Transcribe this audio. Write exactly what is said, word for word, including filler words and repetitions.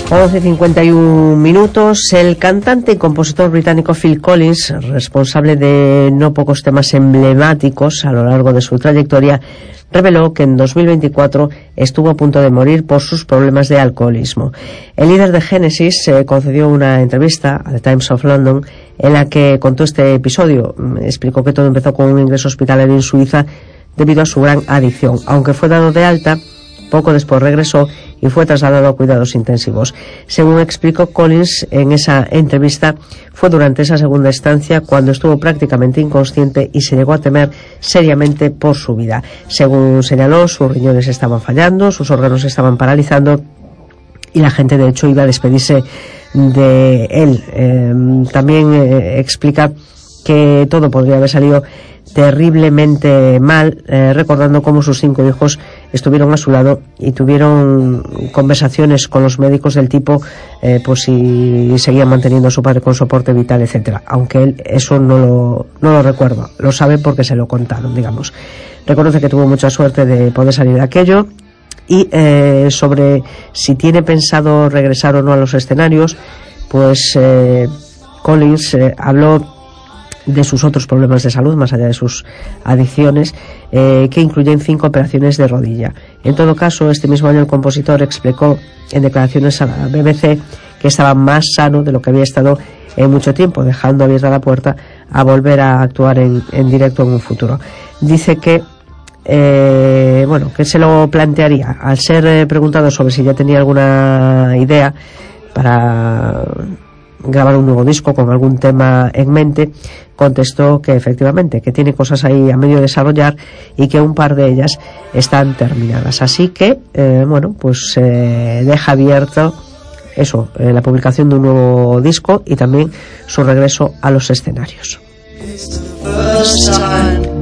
once y cincuenta y uno minutos. El cantante y compositor británico Phil Collins, responsable de no pocos temas emblemáticos a lo largo de su trayectoria, reveló que en dos mil veinticuatro estuvo a punto de morir por sus problemas de alcoholismo. El líder de Genesis eh, concedió una entrevista a The Times of London en la que contó este episodio. Explicó que todo empezó con un ingreso hospitalario en Suiza debido a su gran adicción. Aunque fue dado de alta, poco después regresó y fue trasladado a cuidados intensivos. Según explicó Collins en esa entrevista, fue durante esa segunda estancia cuando estuvo prácticamente inconsciente y se llegó a temer seriamente por su vida. Según señaló, sus riñones estaban fallando, sus órganos estaban paralizando y la gente de hecho iba a despedirse de él. Eh, también eh, explica que todo podría haber salido terriblemente mal, eh, recordando cómo sus cinco hijos estuvieron a su lado y tuvieron conversaciones con los médicos del tipo eh, pues si seguían manteniendo a su padre con soporte vital, etcétera. Aunque él eso no lo, no lo recuerda, lo sabe porque se lo contaron, digamos. Reconoce que tuvo mucha suerte de poder salir de aquello. Y eh, sobre si tiene pensado regresar o no a los escenarios, pues eh, Collins eh, habló de sus otros problemas de salud, más allá de sus adicciones, eh, que incluyen cinco operaciones de rodilla. En todo caso, este mismo año el compositor explicó en declaraciones a la B B C que estaba más sano de lo que había estado en mucho tiempo, dejando abierta la puerta a volver a actuar en, en directo en un futuro. Dice que eh, bueno, que se lo plantearía. Al ser eh, preguntado sobre si ya tenía alguna idea para grabar un nuevo disco con algún tema en mente, contestó que efectivamente, que tiene cosas ahí a medio desarrollar y que un par de ellas están terminadas. Así que, eh, bueno, pues eh, deja abierto eso, eh, la publicación de un nuevo disco y también su regreso a los escenarios.